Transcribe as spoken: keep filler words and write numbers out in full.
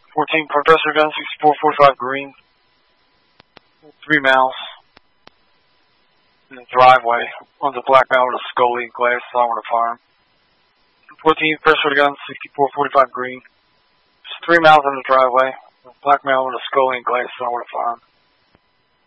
fourteen compressor gun, sixty-four forty-five green. Three miles. In the driveway. On the black male with a Scully and glass Florida farm. fourteen compressor gun, sixty-four forty-five green. Just three miles in the driveway. Black male with a Scully and glass Florida farm.